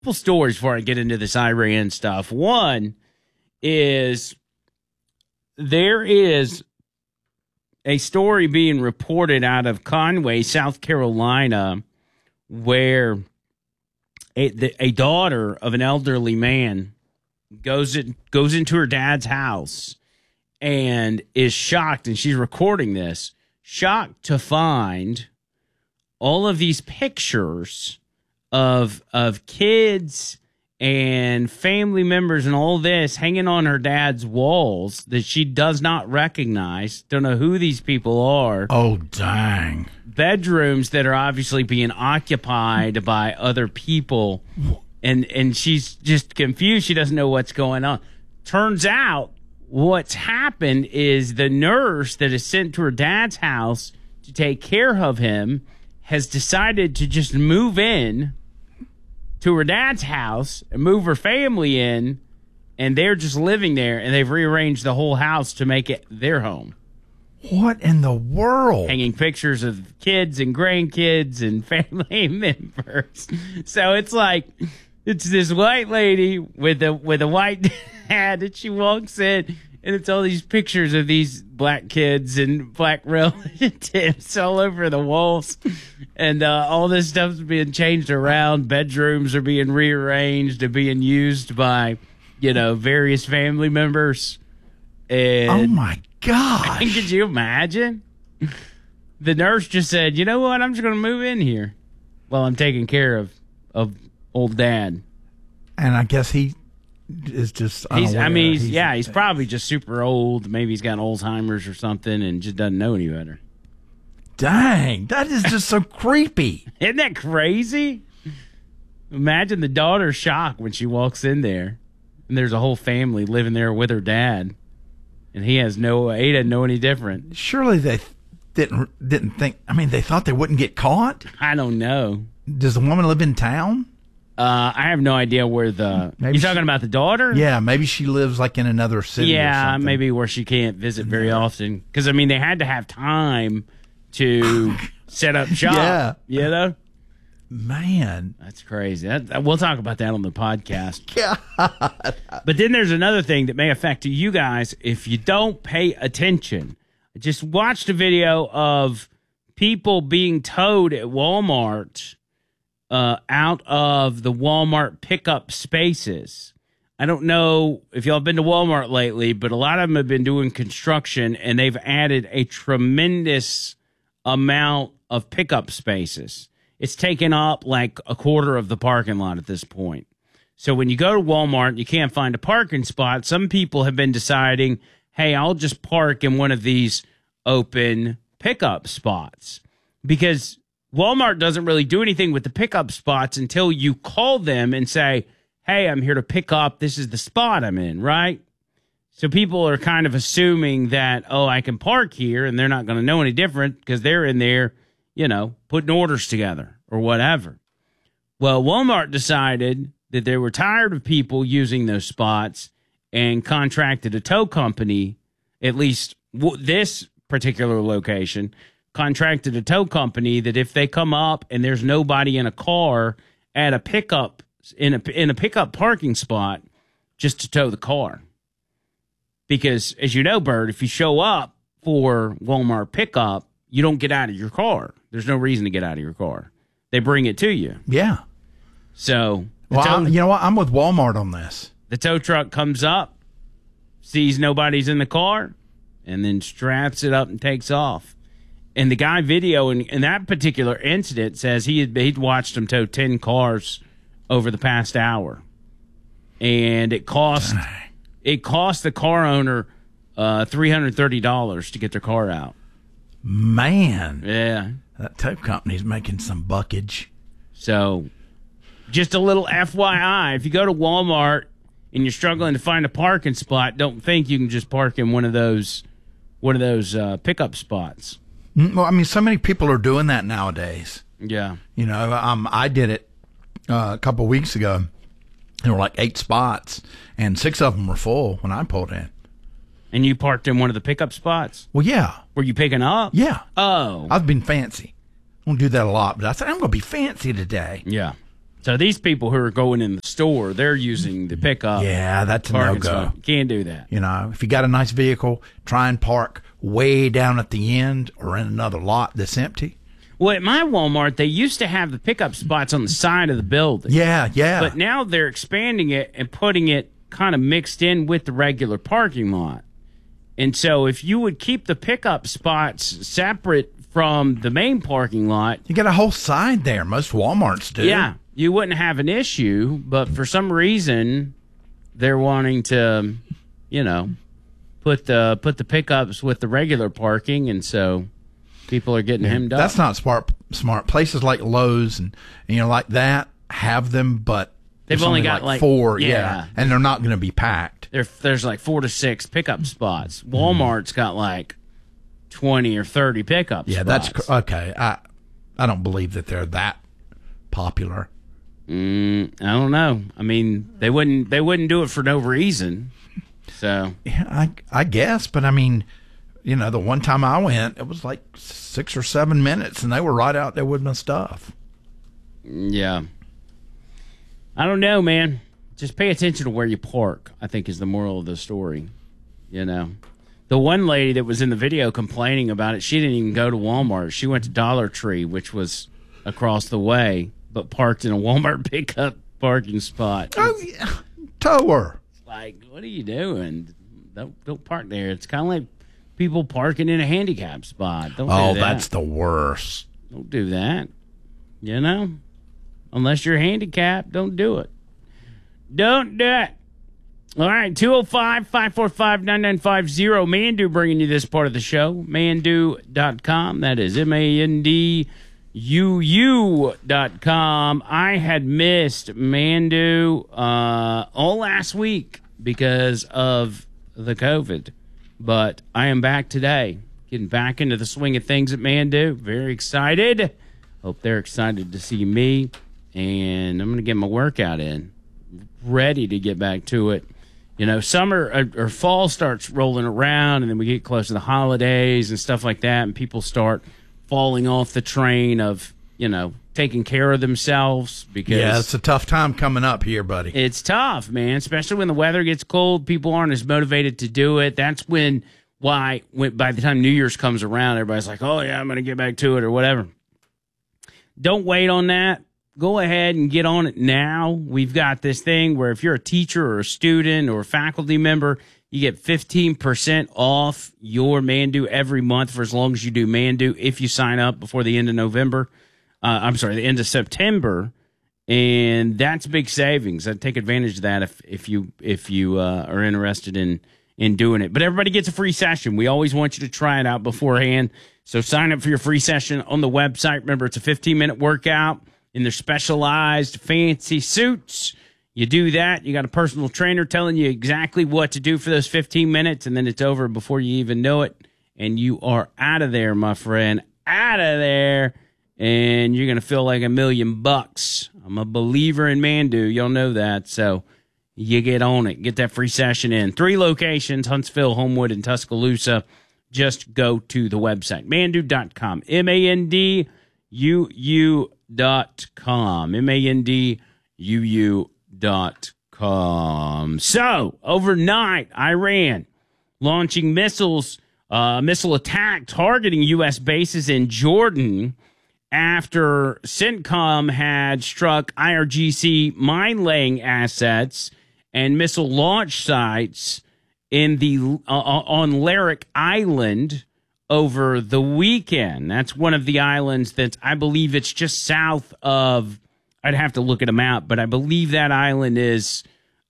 couple stories before I get into this Iran stuff. One is there is a story being reported out of Conway, South Carolina, where a daughter of an elderly man goes into her dad's house and is shocked, and she's recording this, shocked to find all of these pictures of kids and family members and all this hanging on her dad's walls that she does not recognize. Don't know who these people are. Oh, dang. Bedrooms that are obviously being occupied by other people. And she's just confused. She doesn't know what's going on. Turns out what's happened is the nurse that is sent to her dad's house to take care of him has decided to just move in to her dad's house and move her family in, and they're just living there, and they've rearranged the whole house to make it their home. What in the world? Hanging pictures of kids and grandkids and family members. So it's like, it's this white lady with a white dad, and she walks in, and it's all these pictures of these black kids and black relatives all over the walls. And all this stuff's being changed around. Bedrooms are being rearranged and being used by, various family members. And oh, my gosh. could you imagine? The nurse just said, you know what? I'm just going to move in here while I'm taking care of old dad. And I guess he is just unaware. He's probably just super old. Maybe he's got Alzheimer's or something and just doesn't know any better. Dang, that is just so creepy. Isn't that crazy? Imagine the daughter's shock when she walks in there and there's a whole family living there with her dad, and he doesn't know any different. Surely they didn't think. I mean, they thought they wouldn't get caught. I don't know. Does the woman live in town? I have no idea where you talking about the daughter? Yeah, maybe she lives like in another city. Yeah, or something. maybe where she can't visit very often. Because they had to have time to set up shop. Yeah, man, that's crazy. We'll talk about that on the podcast. God. But then there's another thing that may affect you guys if you don't pay attention. I just watched a video of people being towed at Walmart out of the Walmart pickup spaces. I don't know if y'all have been to Walmart lately, but a lot of them have been doing construction, and they've added a tremendous amount of pickup spaces. It's taken up like a quarter of the parking lot at this point. So when you go to Walmart and you can't find a parking spot, some people have been deciding, hey, I'll just park in one of these open pickup spots, because Walmart doesn't really do anything with the pickup spots until you call them and say, hey, I'm here to pick up. This is the spot I'm in, right? So people are kind of assuming that, I can park here, and they're not going to know any different because they're in there, putting orders together or whatever. Well, Walmart decided that they were tired of people using those spots and contracted a tow company, at least this particular location, contracted a tow company that if they come up and there's nobody in a car at a pickup in a pickup parking spot, just to tow the car. Because as you know, Bert, if you show up for Walmart pickup, you don't get out of your car. There's no reason to get out of your car. They bring it to you. Yeah. So, you know what? I'm with Walmart on this. The tow truck comes up, sees nobody's in the car, and then straps it up and takes off. And the guy videoing in that particular incident says he'd watched them tow 10 cars over the past hour. And it cost the car owner $330 to get their car out. Man. Yeah. That tow company's making some buckage. So, just a little FYI, if you go to Walmart and you're struggling to find a parking spot, don't think you can just park in one of those pickup spots. Well, I mean, so many people are doing that nowadays. Yeah. I did it a couple of weeks ago. There were like 8 spots, and 6 of them were full when I pulled in. And you parked in one of the pickup spots? Well, yeah. Were you picking up? Yeah. Oh. I've been fancy. I don't do that a lot, but I said, I'm going to be fancy today. Yeah. So these people who are going in the store, they're using the pickup. Yeah, that's a parking no-go. spot. You can't do that. You know, if you got a nice vehicle, try and park way down at the end or in another lot that's empty. Well, at my Walmart, they used to have the pickup spots on the side of the building. Yeah. But now they're expanding it and putting it kind of mixed in with the regular parking lot. And so if you would keep the pickup spots separate from the main parking lot. You got a whole side there. Most Walmarts do. Yeah, you wouldn't have an issue. But for some reason, they're wanting to, put the pickups with the regular parking. And so people are getting hemmed up. That's not smart. Places like Lowe's and like that have them, but they've only got like 4, and they're not going to be packed. There's like 4 to 6 pickup spots. Walmart's got like 20 or 30 pickup spots. Yeah, that's okay. I don't believe that they're that popular. I don't know. I mean, they wouldn't do it for no reason. So yeah, I guess, but I mean, the one time I went, it was like 6 or 7 minutes, and they were right out there with my stuff. Yeah. I don't know, man. Just pay attention to where you park, I think is the moral of the story. The one lady that was in the video complaining about it, she didn't even go to Walmart. She went to Dollar Tree, which was across the way, but parked in a Walmart pickup parking spot. Oh, yeah. Tow her. It's like, what are you doing? Don't park there. It's kind of like people parking in a handicap spot. Don't do that. That's the worst. Don't do that. Unless you're handicapped, don't do it. Don't do it. All right, 205-545-9950. Mandu bringing you this part of the show. Mandu.com. That is MANDUU.com. I had missed Mandu all last week because of the COVID. But I am back today, getting back into the swing of things at Mandu. Very excited. Hope they're excited to see me. And I'm going to get my workout in. Ready to get back to it. Summer or fall starts rolling around, and then we get close to the holidays and stuff like that, and people start falling off the train of, taking care of themselves. Because it's a tough time coming up here, buddy. It's tough, man, especially when the weather gets cold. People aren't as motivated to do it. That's when by the time New Year's comes around, everybody's like, oh, yeah, I'm going to get back to it or whatever. Don't wait on that. Go ahead and get on it now. We've got this thing where if you're a teacher or a student or a faculty member, you get 15% off your Mandu every month for as long as you do Mandu if you sign up before the end of November. The end of September. And that's big savings. I'd take advantage of that if you are interested in doing it. But everybody gets a free session. We always want you to try it out beforehand. So sign up for your free session on the website. Remember, it's a 15-minute workout in their specialized fancy suits. You do that, you got a personal trainer telling you exactly what to do for those 15 minutes, and then it's over before you even know it, and you are out of there, my friend, out of there, and you're going to feel like $1 million. I'm a believer in Mandu. Y'all know that, so you get on it. Get that free session in. 3 locations, Huntsville, Homewood, and Tuscaloosa. Just go to the website, mandu.com, MANDUU.com, MANDUU.com. So, overnight, Iran launching missile attack targeting U.S. bases in Jordan after CENTCOM had struck IRGC mine-laying assets and missile launch sites in on Larik Island over the weekend. That's one of the islands that I believe it's just south of. I'd have to look at a map, but I believe that island is.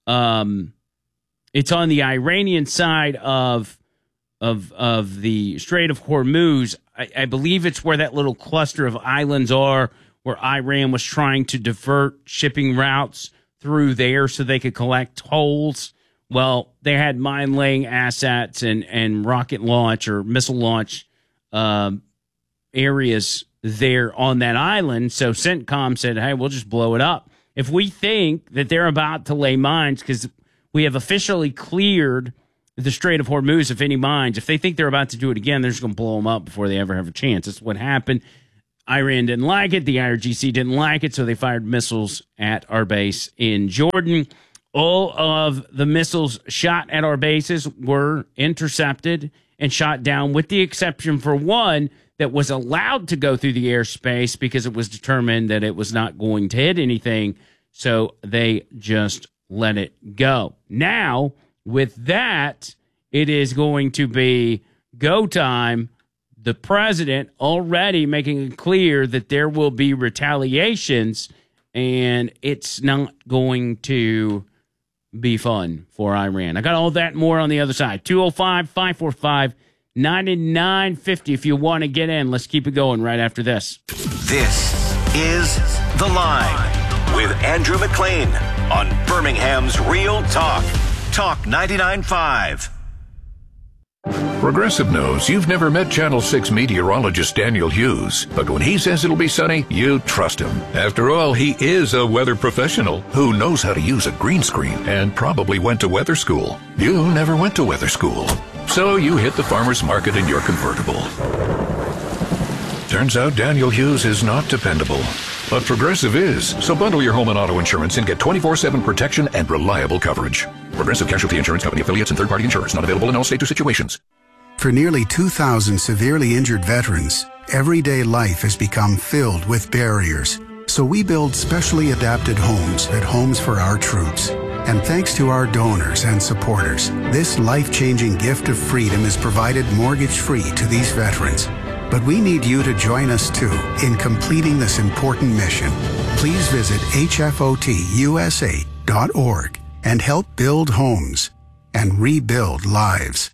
It's on the Iranian side of the Strait of Hormuz. I believe it's where that little cluster of islands are, where Iran was trying to divert shipping routes through there so they could collect tolls. Well, they had mine-laying assets and rocket launch or missile launch areas there on that island. So CENTCOM said, hey, we'll just blow it up. If we think that they're about to lay mines, because we have officially cleared the Strait of Hormuz of any mines, if they think they're about to do it again, they're just going to blow them up before they ever have a chance. That's what happened. Iran didn't like it. The IRGC didn't like it, so they fired missiles at our base in Jordan. All of the missiles shot at our bases were intercepted and shot down, with the exception for one that was allowed to go through the airspace because it was determined that it was not going to hit anything. So they just let it go. Now, with that, it is going to be go time. The president already making it clear that there will be retaliations, and it's not going to be fun for Iran. I got all that and more on the other side. 205-545-9950 if you want to get in. Let's keep it going right after this. This is The Line with Andrew McLean on Birmingham's Real Talk. Talk 99.5. Progressive knows you've never met Channel 6 meteorologist Daniel Hughes, but when he says it'll be sunny, you trust him. After all, he is a weather professional who knows how to use a green screen and probably went to weather school. You never went to weather school, so you hit the farmer's market in your convertible. Turns out Daniel Hughes is not dependable, but Progressive is. So bundle your home and auto insurance and get 24/7 protection and reliable coverage. Progressive Casualty Insurance Company affiliates and third-party insurers. Not available in all states or situations. For nearly 2,000 severely injured veterans, everyday life has become filled with barriers. So we build specially adapted homes at Homes for Our Troops. And thanks to our donors and supporters, this life-changing gift of freedom is provided mortgage-free to these veterans. But we need you to join us, too, in completing this important mission. Please visit hfotusa.org and help build homes and rebuild lives.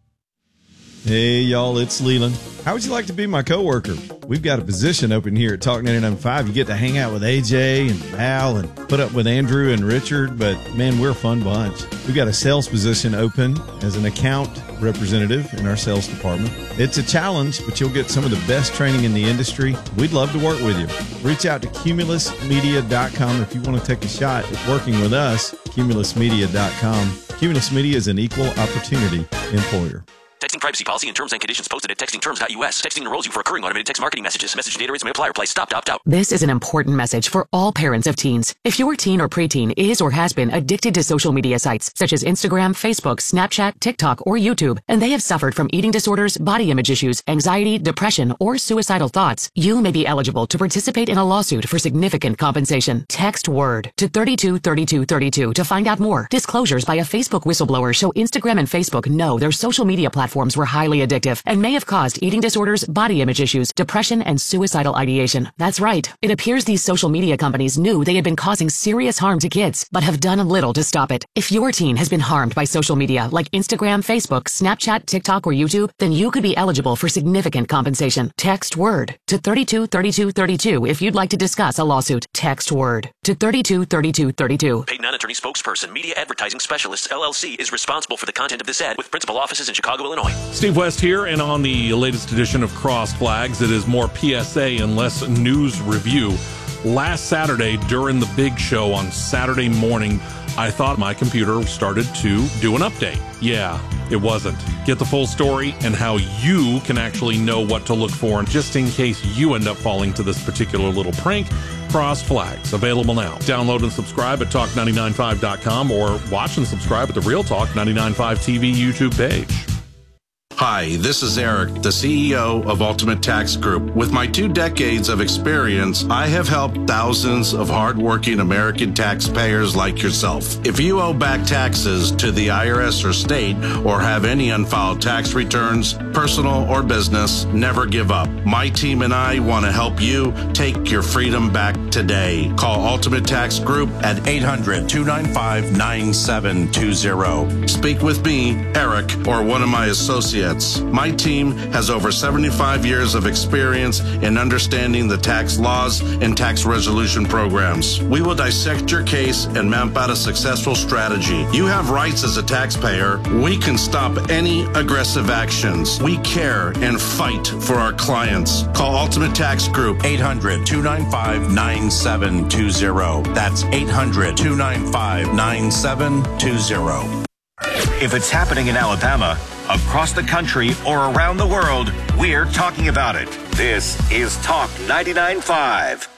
Hey, y'all, it's Leland. How would you like to be my coworker? We've got a position open here at Talk 99.5. You get to hang out with AJ and Al and put up with Andrew and Richard, but, man, we're a fun bunch. We've got a sales position open as an account representative in our sales department. It's a challenge, but you'll get some of the best training in the industry. We'd love to work with you. Reach out to cumulusmedia.com if you want to take a shot at working with us, cumulusmedia.com. Cumulus Media is an equal opportunity employer. Texting privacy policy and terms and conditions posted at textingterms.us. Texting enrolls you for recurring automated text marketing messages. Message data rates may apply. Reply stopped, opt out. This is an important message for all parents of teens. If your teen or preteen is or has been addicted to social media sites such as Instagram, Facebook, Snapchat, TikTok, or YouTube, and they have suffered from eating disorders, body image issues, anxiety, depression, or suicidal thoughts, you may be eligible to participate in a lawsuit for significant compensation. Text WORD to 323232 to find out more. Disclosures by a Facebook whistleblower show Instagram and Facebook know their social media platforms were highly addictive and may have caused eating disorders, body image issues, depression, and suicidal ideation. That's right. It appears these social media companies knew they had been causing serious harm to kids, but have done little to stop it. If your teen has been harmed by social media like Instagram, Facebook, Snapchat, TikTok, or YouTube, then you could be eligible for significant compensation. Text WORD to 323232 if you'd like to discuss a lawsuit. Text WORD to 323232. Paid non-attorney spokesperson, Media Advertising Specialists, LLC, is responsible for the content of this ad with principal offices in Chicago, Illinois. Steve West here, and on the latest edition of Cross Flags, it is more PSA and less news review. Last Saturday, during the big show on Saturday morning, I thought my computer started to do an update. Yeah, it wasn't. Get the full story and how you can actually know what to look for, just in case you end up falling to this particular little prank. Cross Flags, available now. Download and subscribe at talk995.com or watch and subscribe at the Real Talk 99.5 TV YouTube page. Hi, this is Eric, the CEO of Ultimate Tax Group. With my 2 decades of experience, I have helped thousands of hardworking American taxpayers like yourself. If you owe back taxes to the IRS or state or have any unfiled tax returns, personal or business, never give up. My team and I want to help you take your freedom back today. Call Ultimate Tax Group at 800-295-9720. Speak with me, Eric, or one of my associates. My team has over 75 years of experience in understanding the tax laws and tax resolution programs. We will dissect your case and map out a successful strategy. You have rights as a taxpayer. We can stop any aggressive actions. We care and fight for our clients. Call Ultimate Tax Group, 800-295-9720. That's 800-295-9720. If it's happening in Alabama, across the country, or around the world, we're talking about it. This is Talk 99.5.